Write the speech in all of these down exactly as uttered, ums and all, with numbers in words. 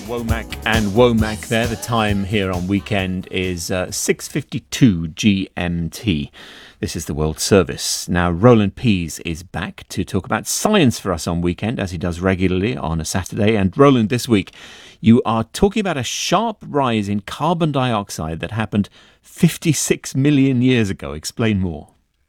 Womack and Womack there. The time here on Weekend is uh, six fifty-two G M T. This is the World Service. Now, Roland Pease is back to talk about science for us on Weekend, as he does regularly on a Saturday. And Roland, this week, you are talking about a sharp rise in carbon dioxide that happened fifty-six million years ago. Explain more.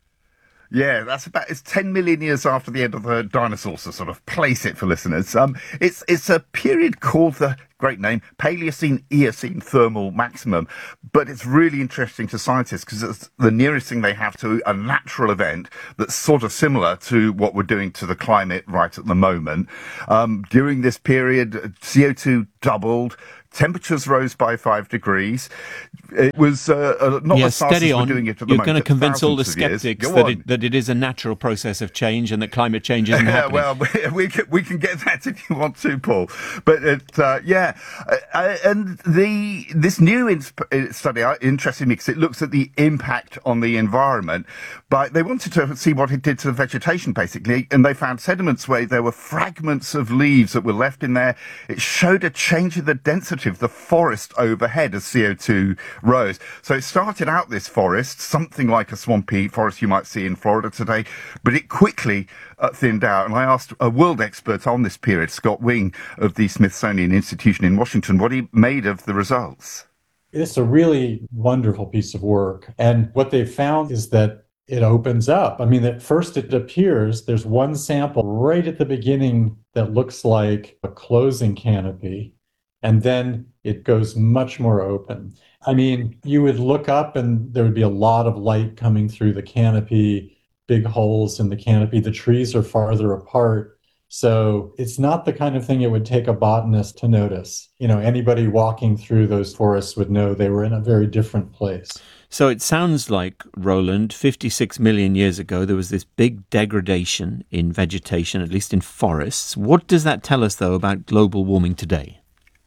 Yeah, that's about it's ten million years after the end of the dinosaurs, to sort of place it for listeners. Um, it's it's a period called the great name Paleocene-Eocene thermal maximum, but it's really interesting to scientists because it's the nearest thing they have to a natural event that's sort of similar to what we're doing to the climate right at the moment. Um, during this period, C O two doubled. Temperatures rose by five degrees. It was uh, uh, not yeah, as fast steady as we're on. doing it at the You're moment. going to convince all the Thousands of years. skeptics Go that on. it, that it is a natural process of change and that climate change isn't Yeah, happening. well, we, we can we can get that if you want to, Paul. But it, uh, yeah, uh, uh, and the this new insp- study uh, interested me because it looks at the impact on the environment. But they wanted to see what it did to the vegetation, basically, and they found sediments where there were fragments of leaves that were left in there. It showed a change in the density of the forest overhead as C O two rose. So it started out this forest, something like a swampy forest you might see in Florida today, but it quickly uh, thinned out. And I asked a world expert on this period, Scott Wing of the Smithsonian Institution in Washington, what he made of the results. It's a really wonderful piece of work. And what they found is that it opens up. I mean, at first it appears there's one sample right at the beginning that looks like a closing canopy, and then it goes much more open. I mean, you would look up and there would be a lot of light coming through the canopy, big holes in the canopy. The trees are farther apart. So it's not the kind of thing it would take a botanist to notice. You know, anybody walking through those forests would know they were in a very different place. So it sounds like, Roland, fifty-six million years ago, there was this big degradation in vegetation, at least in forests. What does that tell us, though, about global warming today?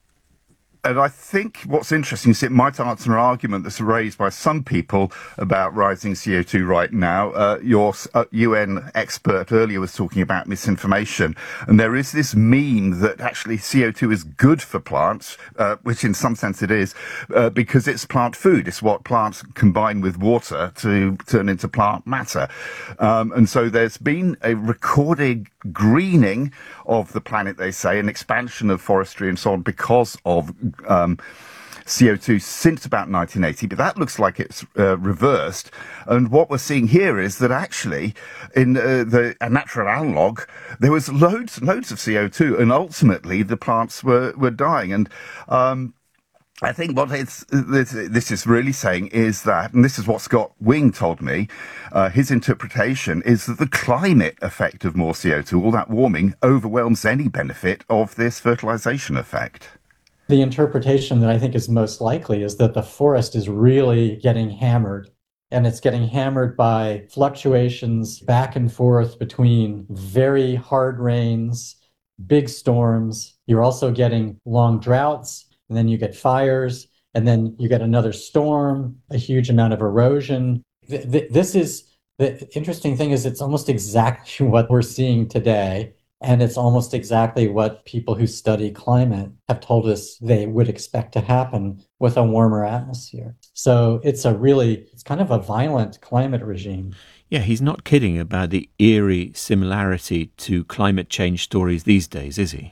And I think what's interesting is it might answer an argument that's raised by some people about rising C O two right now. Uh, your uh, U N expert earlier was talking about misinformation. And there is this meme that actually C O two is good for plants, uh, which in some sense it is, uh, because it's plant food. It's what plants combine with water to turn into plant matter. Um, and so there's been a recorded greening of the planet, they say, an expansion of forestry and so on because of um, C O two since about nineteen eighty, but that looks like it's uh, reversed. And what we're seeing here is that actually in uh, the a natural analogue, there was loads loads of C O two, and ultimately the plants were, were dying. And um, I think what it's, this, this is really saying is that, and this is what Scott Wing told me, uh, his interpretation is that the climate effect of more C O two, all that warming, overwhelms any benefit of this fertilization effect. The interpretation that I think is most likely is that the forest is really getting hammered, and it's getting hammered by fluctuations back and forth between very hard rains, big storms. You're also getting long droughts, and then you get fires, and then you get another storm, a huge amount of erosion. Th- th- this is the interesting thing is it's almost exactly what we're seeing today. And it's almost exactly what people who study climate have told us they would expect to happen with a warmer atmosphere. So it's a really, it's kind of a violent climate regime. Yeah, he's not kidding about the eerie similarity to climate change stories these days, is he?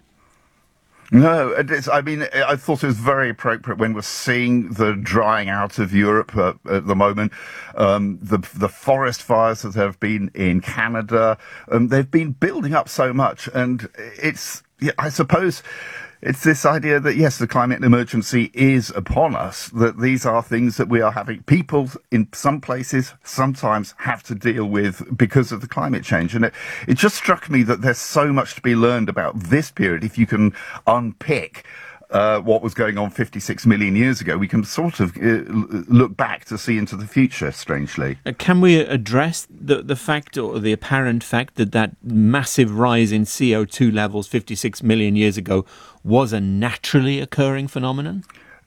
No, it is, I mean, I thought it was very appropriate when we're seeing the drying out of Europe uh, at the moment. Um, the the forest fires that have been in Canada, um, they've been building up so much, and it's, yeah, I suppose, it's this idea that, yes, the climate emergency is upon us, that these are things that we are having, people in some places sometimes have to deal with because of the climate change. And it, it just struck me that there's so much to be learned about this period. If you can unpick uh, what was going on fifty-six million years ago, we can sort of uh, look back to see into the future, strangely. Uh, Can we address the, the fact or the apparent fact that that massive rise in C O two levels fifty-six million years ago was a naturally occurring phenomenon?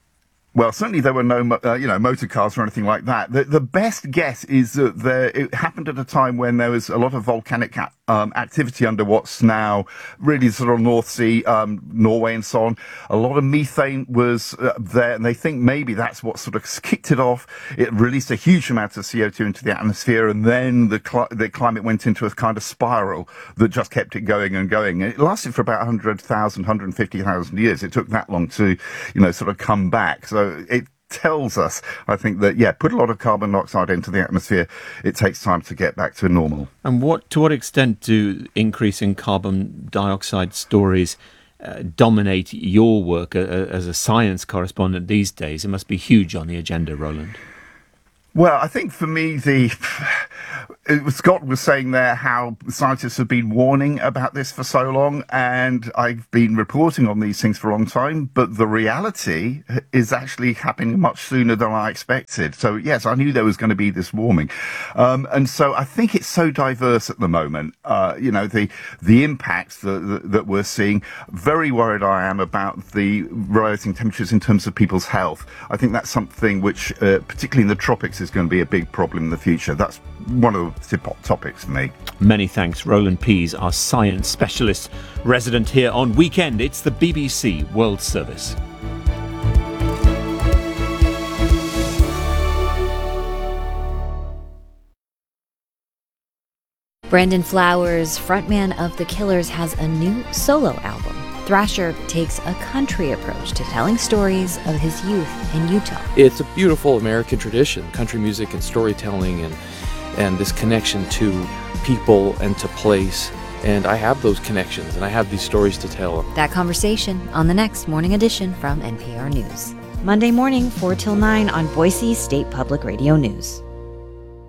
Well, certainly there were no, uh, you know, motor cars or anything like that. The, the best guess is that there, it happened at a time when there was a lot of volcanic um, activity under what's now really sort of North Sea, um, Norway and so on. A lot of methane was uh, there, and they think maybe that's what sort of kicked it off. It released a huge amount of C O two into the atmosphere, and then the, cl- the climate went into a kind of spiral that just kept it going and going. And it lasted for about one hundred thousand, one hundred fifty thousand years. It took that long to, you know, sort of come back. So So it tells us, I think, that, yeah, put a lot of carbon dioxide into the atmosphere, it takes time to get back to normal. And what, to what extent do increasing carbon dioxide stories uh, dominate your work uh, as a science correspondent these days? It must be huge on the agenda, Roland. Well, I think for me, the Scott was saying there how scientists have been warning about this for so long, and I've been reporting on these things for a long time, but the reality is actually happening much sooner than I expected. So, yes, I knew there was going to be this warming. Um, and so I think it's so diverse at the moment, uh, you know, the the impacts that, that we're seeing. Very worried I am about the rising temperatures in terms of people's health. I think that's something which, uh, particularly in the tropics, is going to be a big problem in the future. That's one of the tip-top topics for me. Many thanks, Roland Pease, our science specialist, resident here on Weekend. It's the B B C World Service. Brandon Flowers, frontman of The Killers, has a new solo album. Thrasher takes a country approach to telling stories of his youth in Utah. It's a beautiful American tradition, country music and storytelling, and and this connection to people and to place. And I have those connections, and I have these stories to tell. That conversation on the next Morning Edition from N P R News. Monday morning, four till nine on Boise State Public Radio News.